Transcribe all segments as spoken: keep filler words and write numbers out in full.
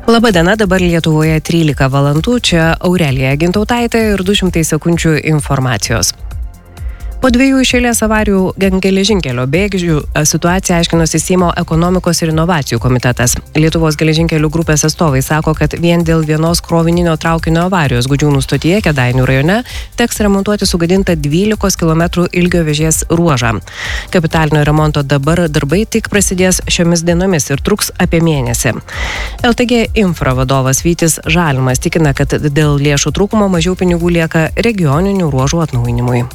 Labadiena, dabar Lietuvoje trylika valandų, čia Aurelija Gintautaitė ir du šimtai sekundžių informacijos. Po dviejų iš eilės avarijų geležinkelio bėgių situaciją aiškinosi Seimo ekonomikos ir inovacijų komitetas. Lietuvos geležinkelių grupės atstovai sako, kad vien dėl vienos krovininio traukinio avarijos Gudžiūnų stotyje Kėdainių rajone teks remontuoti sugadintą dvylikos kilometrų ilgio vėžės ruožą. Kapitalinio remonto dabar darbai tik prasidės šiomis dienomis ir truks apie mėnesį. L T G Infra vadovas Vytis Žalimas tikina, kad dėl lėšų trūkumo mažiau pinigų lieka regioninių ruožų atnaujinimui.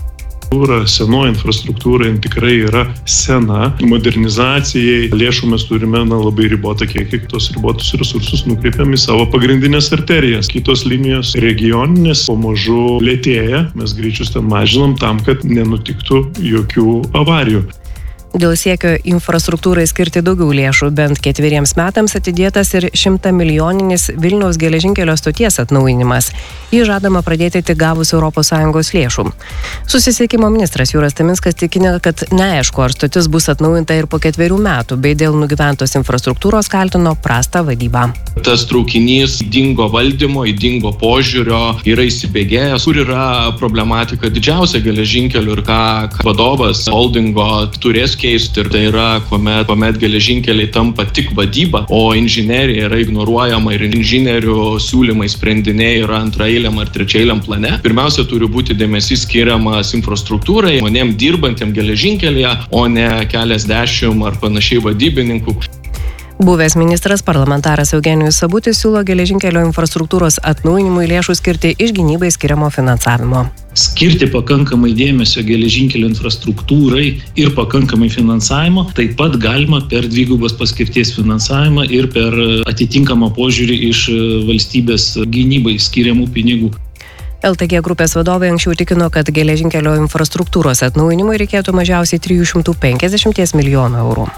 Senoji infrastruktūra tikrai yra sena. Modernizacijai lėšų mes turime na, labai ribotą kiekį, tos ribotus resursus nukreipiam į savo pagrindinės arterijas. Kitos linijos regioninės pamažu lėtėja, mes greičius ten mažinam tam, kad nenutiktų jokių avarijų. Dėl siekio infrastruktūrai skirti daugiau lėšų bent ketveriems metams atidėtas ir šimtamilijoninis Vilniaus geležinkelio stoties atnaujinimas. Jį žadama pradėti tik gavus Europos Sąjungos lėšų. Susisiekimo ministras Jūras Taminskas tikina, kad neaišku, ar stotis bus atnaujinta ir po ketverių metų, bei dėl nugyventos infrastruktūros kaltino prastą vadybą. Tas traukinys dingo valdymo, dingo požiūrio, yra įsibėgėjęs, kur yra problematika didžiausia geležinkelių ir ką vadovas holdingo turės keisti, ir tai yra, kuomet, kuomet geležinkeliai tampa tik vadyba, o inžinerija yra ignoruojama ir inžinierių siūlymai sprendiniai yra antraeiliam ar trečiaeiliam plane. Pirmiausia, turi būti dėmesys skiriamas infrastruktūrai, žmonėm dirbantiem geležinkelyje, o ne keliasdešimt ar panašiai vadybininkų. Buvęs ministras parlamentaras Eugenijus Sabutis siūlo geležinkelio infrastruktūros atnaujinimui lėšų skirti iš gynybai skiriamo finansavimo. Skirti pakankamai dėmesio geležinkelio infrastruktūrai ir pakankamai finansavimo taip pat galima per dvigubos paskirties finansavimą ir per atitinkamą požiūrį iš valstybės gynybai skiriamų pinigų. L T G grupės vadovai anksčiau tikino, kad geležinkelio infrastruktūros atnaujinimui reikėtų mažiausiai trijų šimtų penkiasdešimties milijonų eurų.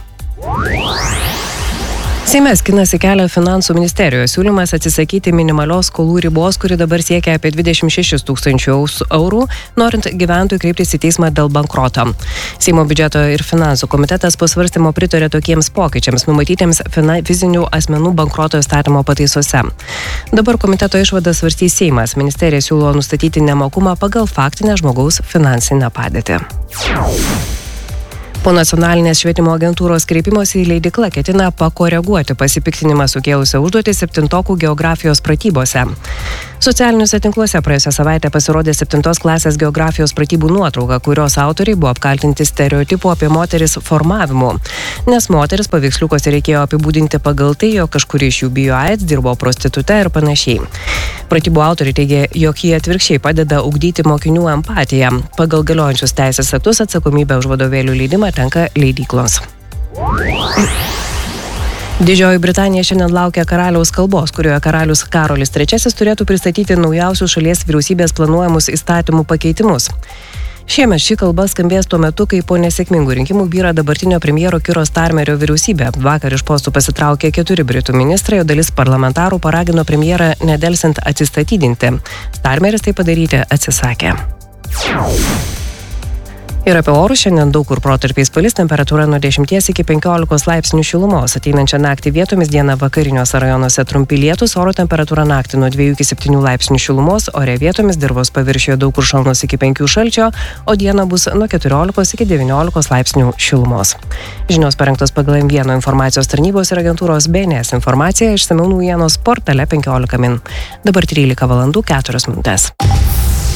Seime skinasi kelią finansų ministerijos siūlymas atsisakyti minimalios skolų ribos, kuri dabar siekia apie dvidešimt šešis tūkstančius eurų, norint gyventojų kreiptis į teismą dėl bankroto. Seimo biudžeto ir finansų komitetas po svarstymo pritarė tokiems pokyčiams numatytiems fizinių asmenų bankroto įstatymo pataisose. Dabar komiteto išvadas svarstys Seimas. Ministerija siūlo nustatyti nemokumą pagal faktinę žmogaus finansinę padėtį. Po nacionalinės švietimo agentūros kreipimosi į leidykla ketina pakoreguoti pasipiktinimą sukėlusią užduotį septintokų geografijos pratybose. Socialiniuose tinkluose praėjusią savaitę pasirodė septintos klasės geografijos pratybų nuotrauka, kurios autoriai buvo apkaltinti stereotipų apie moteris formavimu. Nes moteris paveiksliukose reikėjo apibūdinti pagal tai, jog kažkuri iš jų bijo AIDS, dirbo prostitute ir panašiai. Pratybų autoriai teigia, jog jie atvirkščiai padeda ugdyti mokinių empatiją. Pagal galiojančius teisės aktus atsakomybę už vadovėlių leidimą tenka leidyklos. Didžioji Britanija šiandien laukia karaliaus kalbos, kurioje karalius Karolis trečiasis turėtų pristatyti naujausius šalies vyriausybės planuojamus įstatymų pakeitimus. Šiemet ši kalba skambės tuo metu, kai po nesėkmingų rinkimų byra dabartinio premjero Kiro Starmerio vyriausybė. Vakar iš postų pasitraukė keturi britų ministrai, o dalis parlamentarų paragino premjerą nedelsiant atsistatydinti. Starmeris tai padaryti atsisakė. Ir apie orus šiandien daug kur protarpiais palis, temperatūra nuo dešimties iki penkiolikos laipsnių šilumos. Ateinančią naktį vietomis dieną vakariniuose rajonuose trumpi lietūs, oro temperatūra naktį nuo dviejų iki septynių laipsnių šilumos, ore vietomis dirvos paviršiuje daug kur šalnos iki penkių šalčio, o dieną bus nuo keturiolikos iki devyniolikos laipsnių šilumos. Žinios parengtos pagal M vienas informacijos tarnybos ir agentūros B N S informacija, išsamiau naujienos portale penkiolika min. Dabar trylika valandų keturios minutės.